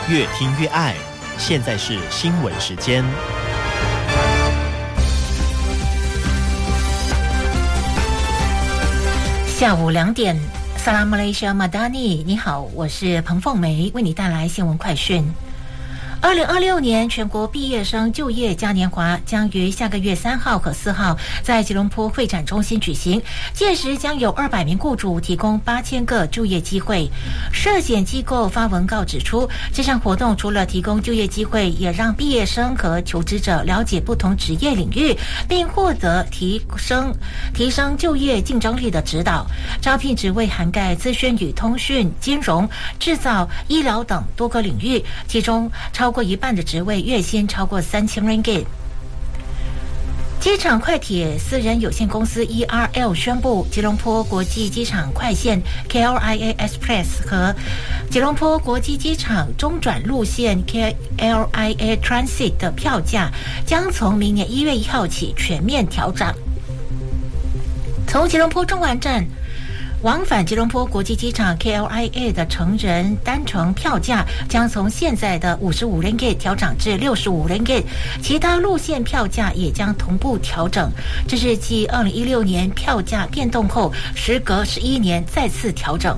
越听越爱。现在是新闻时间。 下午2点，萨拉马来西亚马达尼，你好，我是彭凤梅，为你带来新闻快讯。2026年全国毕业生就业嘉年华将于下个月3号和4号在吉隆坡会展中心举行，届时将有200名雇主提供8000个就业机会。社检机构发文告指出，这项活动除了提供就业机会，也让毕业生和求职者了解不同职业领域，并获得提升就业竞争力的指导。招聘职位涵盖资讯与通讯、金融、制造、医疗等多个领域，其中超过一半的职位月薪超过3000 ringgit。机场快铁私人有限公司 ERL 宣布，吉隆坡国际机场快线 KLIA Express 和吉隆坡国际机场中转路线 KLIA Transit 的票价将从明年1月1号起全面调涨。从吉隆坡中环站往返吉隆坡国际机场 KLIA 的成人单程票价将从现在的55 ringgit 调涨至65 ringgit， 其他路线票价也将同步调整。这是继2016年票价变动后，时隔11年再次调整。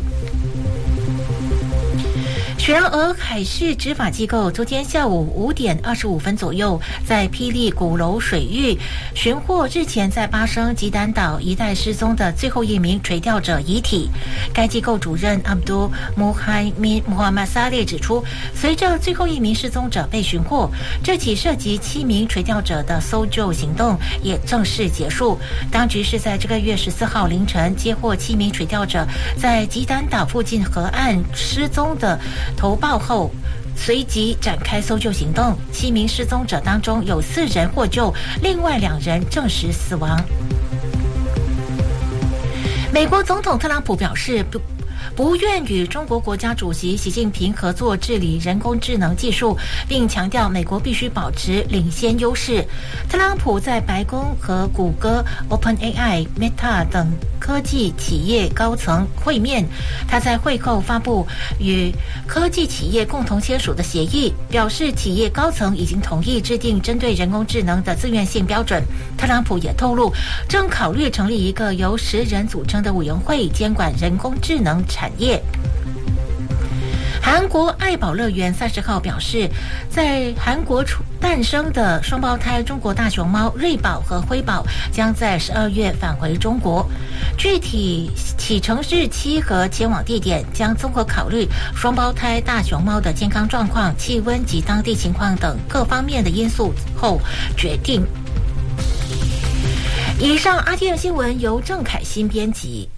雪兰莪海事执法机构昨天下午5点25分左右，在霹雳鼓楼水域寻获日前在巴生吉丹岛一带失踪的最后一名垂钓者遗体。该机构主任阿卜杜穆罕默萨列指出，随着最后一名失踪者被寻获，这起涉及7名垂钓者的搜救行动也正式结束。当局是在这个月14号凌晨接获7名垂钓者在吉丹岛附近河岸失踪的投报后，随即展开搜救行动。7名失踪者当中有4人获救，另外2人证实死亡。美国总统特朗普表示不愿与中国国家主席习近平合作治理人工智能技术，并强调美国必须保持领先优势。特朗普在白宫和谷歌、OpenAI、Meta 等科技企业高层会面，他在会后发布与科技企业共同签署的协议，表示企业高层已经同意制定针对人工智能的自愿性标准。特朗普也透露，正考虑成立一个由10人组成的委员会，监管人工智能产业。韩国爱宝乐园30号表示，在韩国诞生的双胞胎中国大熊猫瑞宝和辉宝将在12月返回中国，具体启程日期和前往地点将综合考虑双胞胎大熊猫的健康状况、气温及当地情况等各方面的因素后决定。以上 RTM 新闻由郑凯欣编辑，